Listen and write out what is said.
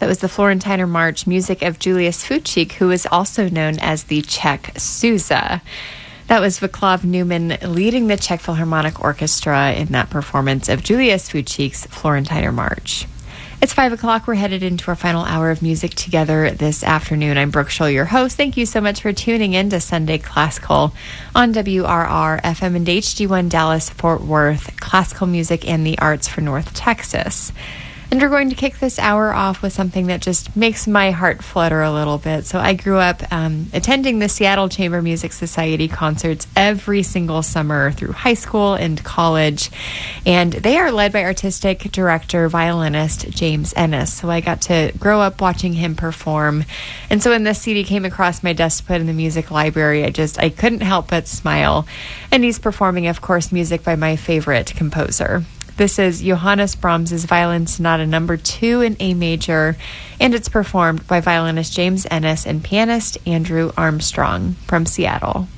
That was the Florentiner March, music of Julius Fučík, who was also known as the Czech Sousa. That was Václav Neumann leading the Czech Philharmonic Orchestra in that performance of Julius Fučík's Florentiner March. It's 5 o'clock. We're headed into our final hour of music together this afternoon. I'm Brooke Scholl, your host. Thank you so much for tuning in to Sunday Classical on WRR FM and HD1 Dallas, Fort Worth, classical music and the arts for North Texas. And we're going to kick this hour off with something that just makes my heart flutter a little bit. So I grew up attending the Seattle Chamber Music Society concerts every single summer through high school and college. And they are led by artistic director, violinist James Ennis. So I got to grow up watching him perform. And so when this CD came across my desk to put in the music library, I couldn't help but smile. And he's performing, of course, music by my favorite composer. This is Johannes Brahms' Violin Sonata No. 2 in A major, and it's performed by violinist James Ennis and pianist Andrew Armstrong from Seattle.